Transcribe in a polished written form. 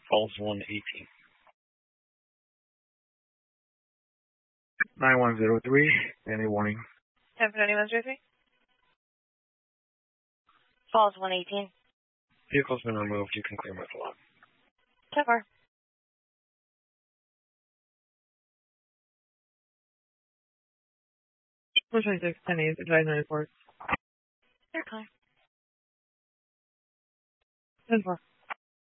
Falls 118. 9103, any warning? 10-2103. Falls 118. Vehicle's been removed. You can clear my lot. 10-4. Push 26, 10 8, advisory report. You're fine. 10-4.